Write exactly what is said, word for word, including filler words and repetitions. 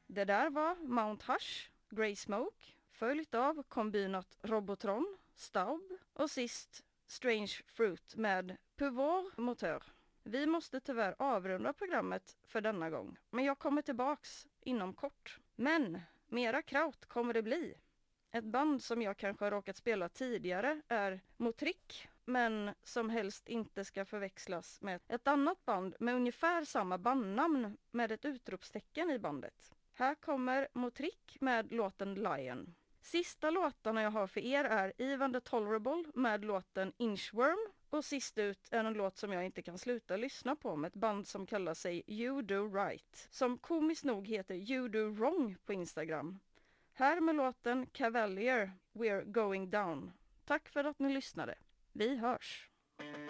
Det där var Mount Hush, Grey Smoke, följt av kombinat Robotron, Staub och sist Strange Fruit med Pouvoir Moteur. Vi måste tyvärr avrunda programmet för denna gång, men jag kommer tillbaks inom kort. Men mera kraut kommer det bli. Ett band som jag kanske har råkat spela tidigare är Motrick, men som helst inte ska förväxlas med ett annat band med ungefär samma bandnamn med ett utropstecken i bandet. Här kommer Motrick med låten Lion. Sista låtarna jag har för er är Even the Tolerable med låten Inchworm och sist ut är en låt som jag inte kan sluta lyssna på med ett band som kallar sig You Do Right, som komiskt nog heter You Do Wrong på Instagram. Här med låten Cavalier, We're Going Down. Tack för att ni lyssnade. Vi hörs!